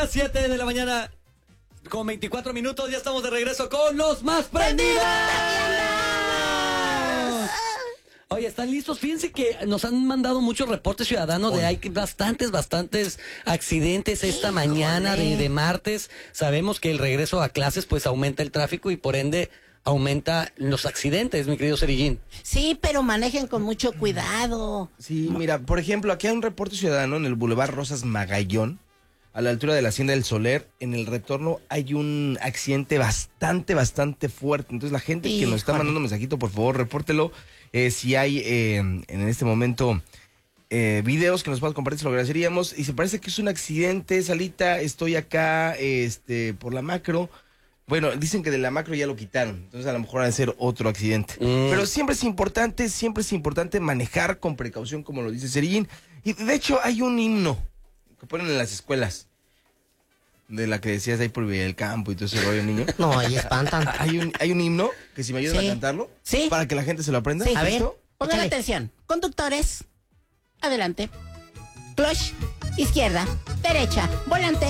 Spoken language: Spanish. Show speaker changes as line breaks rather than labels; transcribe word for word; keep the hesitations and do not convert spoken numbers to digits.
las siete de la mañana con veinticuatro minutos. Ya estamos de regreso con los más prendidos. Oye, ¿están listos? Fíjense que nos han mandado muchos reportes ciudadanos de hay bastantes, bastantes accidentes esta mañana de, de martes. Sabemos que el regreso a clases pues aumenta el tráfico y por ende aumenta los accidentes, mi querido Cerillín.
Sí, pero manejen con mucho cuidado.
Sí, mira, por ejemplo, aquí hay un reporte ciudadano en el Boulevard Rosas Magallón, a la altura de la Hacienda del Soler. En el retorno hay un accidente bastante, bastante fuerte. Entonces, la gente que nos está mandando mensajito, por favor, repórtelo. Eh, si hay eh, en este momento eh, videos que nos puedas compartir, se lo agradeceríamos. Y se parece que es un accidente, Salita, estoy acá este, por la Macro. Bueno, dicen que de la Macro ya lo quitaron, entonces a lo mejor va a ser otro accidente. Mm. Pero siempre es importante, siempre es importante manejar con precaución, como lo dice Cerillín. Y de hecho hay un himno que ponen en las escuelas, de la que decías ahí por el campo y todo ese rollo, niño.
No, ahí espantan.
Hay un, hay un himno que si me ayudan
Sí.
a cantarlo,
Sí.
para que la gente se lo aprenda.
Sí. A ver,
¿Listo?
pongan
Échale.
atención. Conductores, adelante. Clutch, izquierda, derecha, volante.